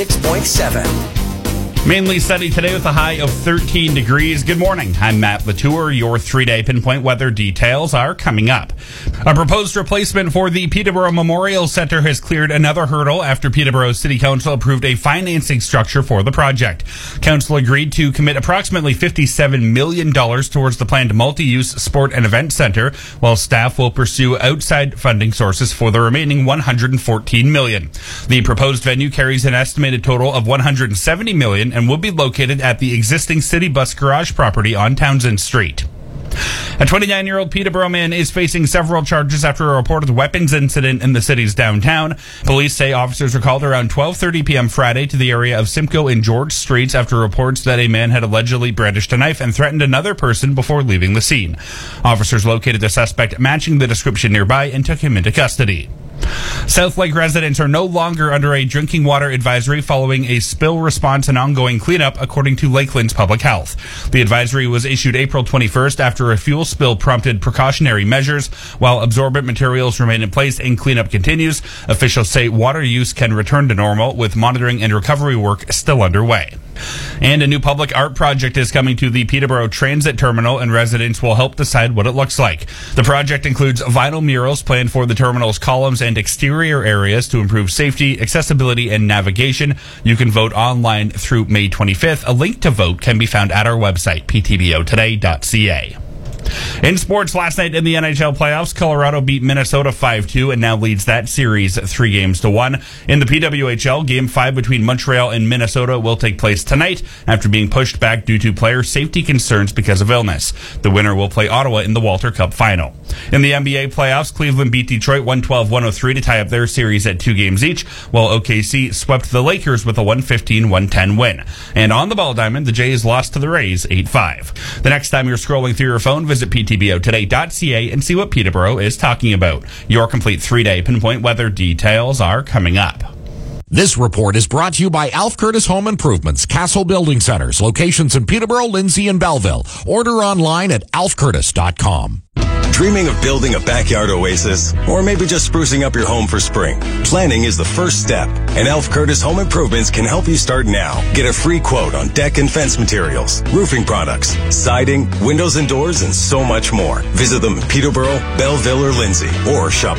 6.7. Mainly sunny today with a high of 13 degrees. Good morning. I'm Matt Latour. Your 3-day pinpoint weather details are coming up. A proposed replacement for the Peterborough Memorial Centre has cleared another hurdle after Peterborough City Council approved a financing structure for the project. Council agreed to commit approximately $57 million towards the planned multi-use sport and event centre, while staff will pursue outside funding sources for the remaining $114 million. The proposed venue carries an estimated total of $170 million and will be located at the existing City Bus Garage property on Townsend Street. A 29-year-old Peterborough man is facing several charges after a reported weapons incident in the city's downtown. Police say officers were called around 12:30 p.m. Friday to the area of Simcoe and George Streets after reports that a man had allegedly brandished a knife and threatened another person before leaving the scene. Officers located the suspect matching the description nearby and took him into custody. South Lake residents are no longer under a drinking water advisory following a spill response and ongoing cleanup, according to Lakeland's Public Health. The advisory was issued April 21st after a fuel spill prompted precautionary measures. While absorbent materials remain in place and cleanup continues, officials say water use can return to normal, with monitoring and recovery work still underway. And a new public art project is coming to the Peterborough Transit Terminal, and residents will help decide what it looks like. The project includes vinyl murals planned for the terminal's columns and exterior areas to improve safety, accessibility, and navigation. You can vote online through May 25th. A link to vote can be found at our website, ptbotoday.ca. In sports, last night in the NHL playoffs, Colorado beat Minnesota 5-2 and now leads that series 3-1. In the PWHL, Game 5 between Montreal and Minnesota will take place tonight after being pushed back due to player safety concerns because of illness. The winner will play Ottawa in the Walter Cup final. In the NBA playoffs, Cleveland beat Detroit 112-103 to tie up their series at 2 games each, while OKC swept the Lakers with a 115-110 win. And on the Ball Diamond, the Jays lost to the Rays 8-5. The next time you're scrolling through your phone, visit ptbotoday.ca and see what Peterborough is talking about. Your complete 3-day pinpoint weather details are coming up. This report is brought to you by Alf Curtis Home Improvements, Castle Building Centers, locations in Peterborough, Lindsay, and Belleville. Order online at alfcurtis.com. Dreaming of building a backyard oasis? Or maybe just sprucing up your home for spring? Planning is the first step, and Alf Curtis Home Improvements can help you start now. Get a free quote on deck and fence materials, roofing products, siding, windows and doors, and so much more. Visit them in Peterborough, Belleville, or Lindsay, or shop